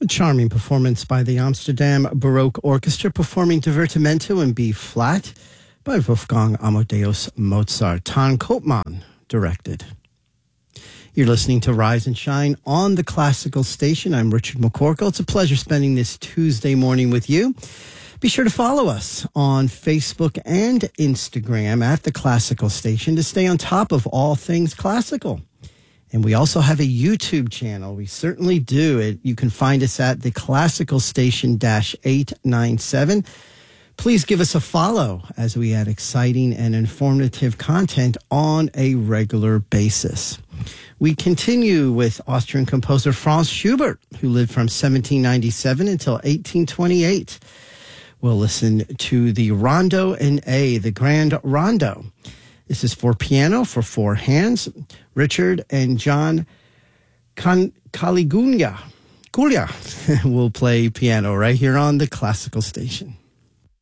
A charming performance by the Amsterdam Baroque Orchestra performing Divertimento in B flat by Wolfgang Amadeus Mozart. Ton Koopman directed. You're listening to Rise and Shine on the Classical Station. I'm Richard McCorkle. It's a pleasure spending this Tuesday morning with you. Be sure to follow us on Facebook and Instagram at the Classical Station to stay on top of all things classical. And we also have a YouTube channel. We certainly do. You can find us at the Classical Station -897. Please give us a follow as we add exciting and informative content on a regular basis. We continue with Austrian composer Franz Schubert, who lived from 1797 until 1828. We'll listen to the Rondo in A, the Grand Rondo. This is for piano for four hands. Richard and John Caligunya will play piano right here on the Classical Station.